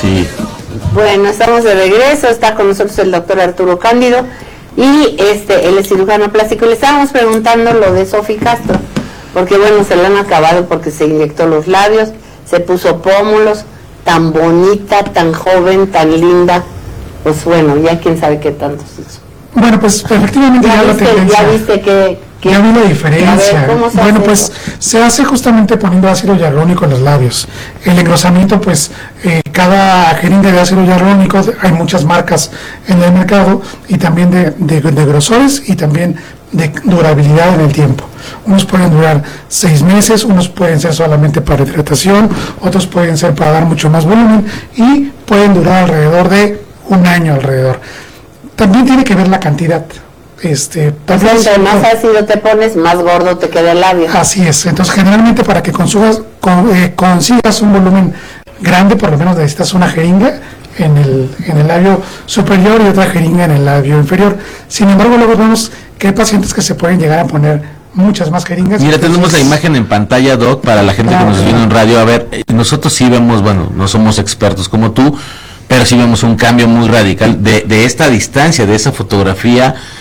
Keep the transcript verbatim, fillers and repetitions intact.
Sí. Bueno, estamos de regreso, está con nosotros el doctor Arturo Cándido y este, él es cirujano plástico. Le estábamos preguntando lo de Sofi Castro, porque bueno, se le han acabado porque se inyectó los labios, se puso pómulos, tan bonita, tan joven, tan linda, pues bueno, ya quién sabe qué tanto se hizo. Bueno, pues efectivamente ya, ya la viste, tendencia. Ya viste que... que ya vi la diferencia. Ver, ¿cómo se bueno, hace pues eso? se hace justamente poniendo ácido hialurónico en los labios. El engrosamiento, pues eh, cada jeringa de ácido hialurónico, hay muchas marcas en el mercado y también de, de, de grosores y también de durabilidad en el tiempo. Unos pueden durar seis meses, unos pueden ser solamente para hidratación, otros pueden ser para dar mucho más volumen y pueden durar alrededor de un año alrededor. También tiene que ver la cantidad. Este, pues entre más ácido te pones, más gordo te queda el labio. Así es, entonces generalmente para que consigas, con, eh, consigas un volumen grande, por lo menos necesitas una jeringa en el, en el labio superior y otra jeringa en el labio inferior. Sin embargo, luego vemos que hay pacientes que se pueden llegar a poner muchas más jeringas. Mira, entonces, tenemos la imagen en pantalla, Doc, para la gente claro, que nos viene en radio. A ver, nosotros sí vemos, bueno, no somos expertos como tú, pero sí vemos un cambio muy radical de, de esta distancia, de esa fotografía